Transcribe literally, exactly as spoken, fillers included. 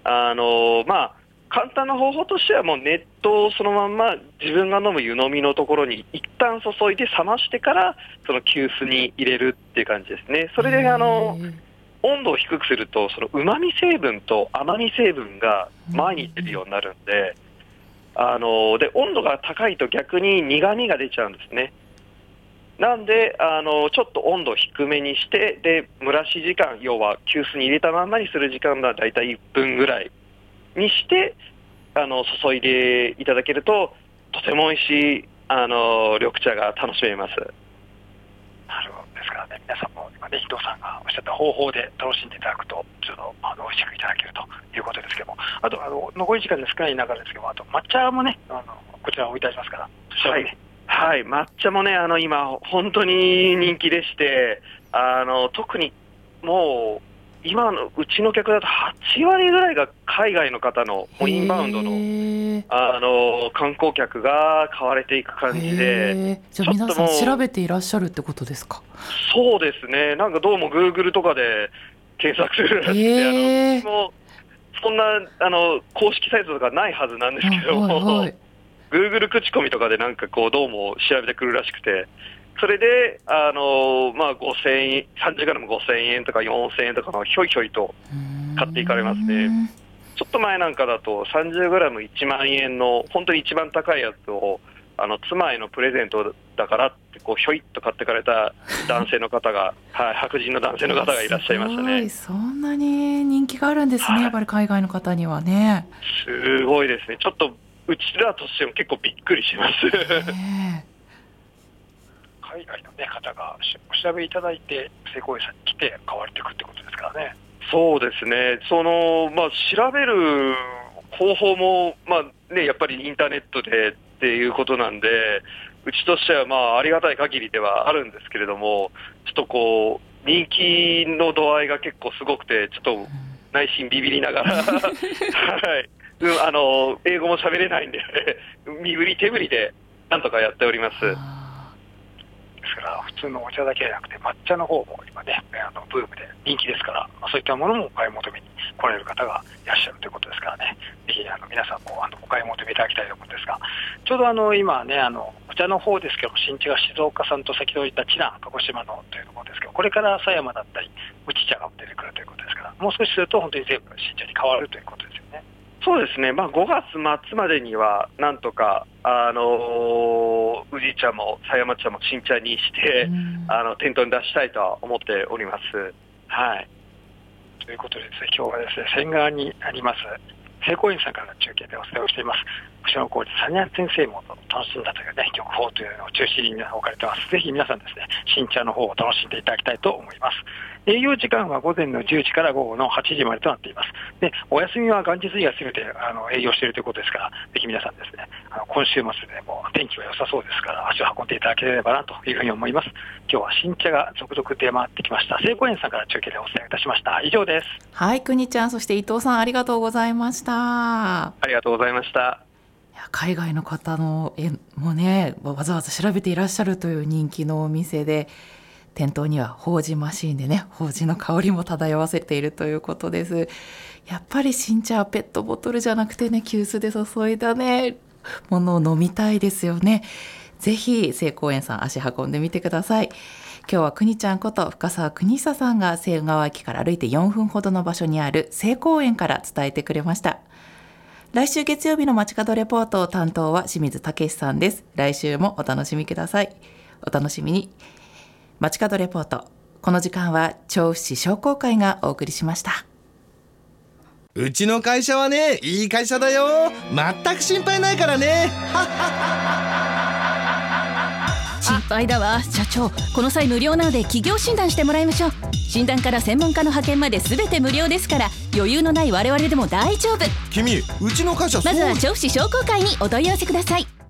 あのまあ簡単な方法としては、もう熱湯をそのまんま自分が飲む湯飲みのところに一旦注いで冷ましてからその急須に入れるっていう感じですね。それであの温度を低くするとその旨味成分と甘み成分が前に出るようになるんで、あので温度が高いと逆に苦みが出ちゃうんですね。なんであのちょっと温度を低めにして、で蒸らし時間、要は急須に入れたまんまにする時間がだいたいいっぷんぐらいにしてあの注いでいただけるととても美味しいあの緑茶が楽しめます。 なるほど。ですからね、皆さんも今ね、伊藤さんがおっしゃった方法で楽しんでいただくとちょっとあの美味しくいただけるということですけども、あとあの残り時間で少ない中ですけども、あと抹茶もね、あのこちらを置いてありますから、 はい、はい、抹茶もね、あの今本当に人気でして、あの特にもう今のうちの客だとはちわりぐらいが海外の方のインバウンドの、あの観光客が買われていく感じで、 じゃあ皆さん調べていらっしゃるってことですか？ そうですね、なんかどうも Google とかで検索するらしくて、あのもうそんなあの公式サイトとかないはずなんですけども、はいはい、Google 口コミとかでなんかこうどうも調べてくるらしくて、それで、あのまあ、ごせんえん、さんじゅうグラムごせんえんとかよんせんえんとかのひょいひょいと買っていかれますね。ちょっと前なんかだとさんじゅうグラムいちまんえんの本当に一番高いやつをあの妻へのプレゼントだからってこうひょいっと買ってかれた男性の方が、はい、白人の男性の方がいらっしゃいましたね。 そんなに人気があるんですね、はい、やっぱり海外の方にはね。 すごいですね。ちょっとうちらとしても結構びっくりします。 海外の、ね、方がお調べいただいて成功者に来て買われていくってことですからね。 そうですね、その、まあ、調べる方法も、まあね、やっぱりインターネットでっていうことなんで、うちとしてはまあありがたい限りではあるんですけれども、ちょっとこう人気の度合いが結構すごくて、ちょっと内心ビビりながら、はい、うん、あの英語も喋れないんで身振り手振りでなんとかやっております。 ですから普通のお茶だけじゃなくて抹茶の方も今ね、あのブームで人気ですから、まあ、そういったものもお買い求めに来られる方がいらっしゃるということですからね、ぜひあの皆さんもあのお買い求めいただきたいと思うんですが、ちょうどあの今ね、あのお茶の方ですけど、新茶が静岡産と先ほど言った知蘭、鹿児島のというところですけど、これから狭山だったり宇治茶が出てくるということですから、もう少しすると本当に全部新茶に変わるということですよね。 そうですね、まあ、ごがつまつまでにはなんとか、あのー、宇治茶も狭山茶も新茶にして、あの店頭に出したいとは思っております。はい、 ということでですね、今日はですね、仙川にあります聖光院さんからの中継でお伝えをしています。星野浩二さんに先生も楽しんだというね、玉宝というのを中心に置かれています。ぜひ皆さんですね、新茶の方を楽しんでいただきたいと思います。営業時間は午前のじゅうじから午後のはちじまでとなっています。で、お休みは元日以外すべてあの営業しているということですから、ぜひ皆さんですね、あの今週末でも天気は良さそうですから、足を運んでいただければなというふうに思います。今日は新茶が続々出回ってきました。聖光園さんから中継でお伝えいたしました。以上です。 はい、くにちゃん、そして伊藤さん、ありがとうございました。 ありがとうございました。 いや、海外の方のえもね、わざわざ調べていらっしゃるという人気のお店で、店頭には麹マシーンでね、麹の香りも漂わせているということです。やっぱり新茶はペットボトルじゃなくてね、急須で注いだねものを飲みたいですよね。ぜひ聖光園さん足運んでみてください。今日はくにちゃんこと深澤邦久さんが仙川駅から歩いてよんぷんほどの場所にある聖光園から伝えてくれました。来週月曜日の街角レポート担当は清水武さんです。来週もお楽しみください。お楽しみに。街角レポート、この時間は調布市商工会がお送りしました。 うちの会社はね、いい会社だよ。全く心配ないからね。 心配だわ社長。この際無料なので企業診断してもらいましょう。診断から専門家の派遣まで全て無料ですから、余裕のない我々でも大丈夫。 君、うちの会社まずは調布市商工会にお問い合わせください。